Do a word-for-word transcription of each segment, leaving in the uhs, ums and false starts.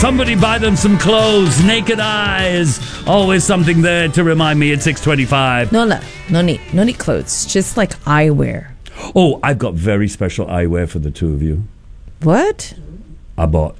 somebody buy them some clothes. Naked Eyes. Always something there to remind me at six twenty-five. No, no, no need, no need clothes. Just like eyewear. Oh, I've got very special eyewear for the two of you. What? I bought.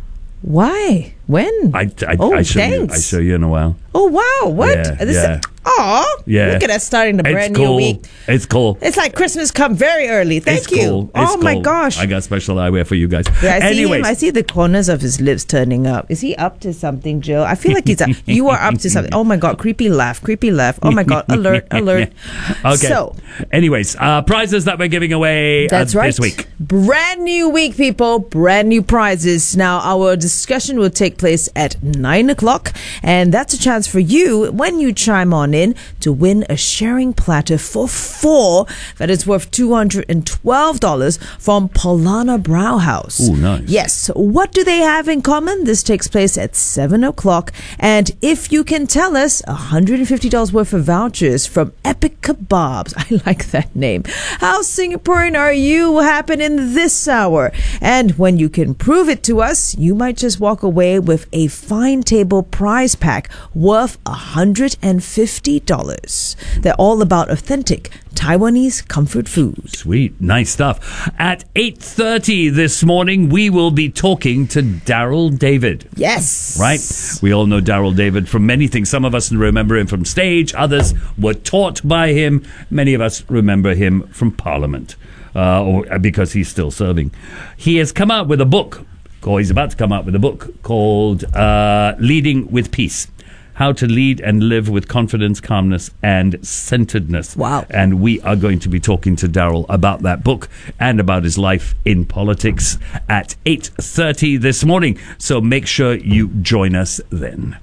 Why? When? I, I, oh, I show thanks. you. I show you in a while. Oh, wow. What? Yeah, this yeah. Is, aw. Yeah. Look at us starting the brand it's new cool. week. It's cool. It's like Christmas come very early. Thank it's you. Cool. Oh, it's my cool. gosh. I got special eyewear for you guys. Yeah, I see Anyways. him. I see the corners of his lips turning up. Is he up to something, Jill? I feel like he's up. You are up to something. Oh, my God. Creepy laugh. Creepy laugh. Oh, my God. Alert. Alert. Okay. So. Anyways, uh, prizes that we're giving away That's uh, right. this week. Brand new week, people. Brand new prizes. Now, our discussion will take place at nine o'clock. And that's a chance for you, when you chime on in, to win a sharing platter for four that is worth two hundred twelve dollars from Polana Brauhaus. Ooh, nice. Yes. What do they have in common? This takes place at seven o'clock. And if you can tell us, one hundred fifty dollars worth of vouchers from Epic Kebabs. I like that name. How Singaporean are you? What happened in this hour? And when you can prove it to us, you might just walk away with a fine table prize pack worth one hundred fifty dollars. They're all about authentic Taiwanese comfort food. Sweet. Nice stuff. At eight thirty this morning, we will be talking to Daryl David. Yes. Right? We all know Daryl David from many things. Some of us remember him from stage. Others were taught by him. Many of us remember him from Parliament, uh, or because he's still serving. He has come out with a book, or he's about to come out with a book called uh, Leading with Peace. How to lead and live with confidence, calmness, and centeredness. Wow. And we are going to be talking to Daryl about that book and about his life in politics at eight thirty this morning. So make sure you join us then.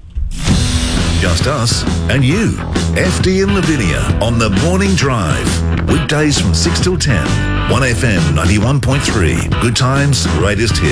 Just us and you. F D and Lavinia on The Morning Drive. Weekdays from six till ten. one F M ninety-one point three. Good times, greatest hits.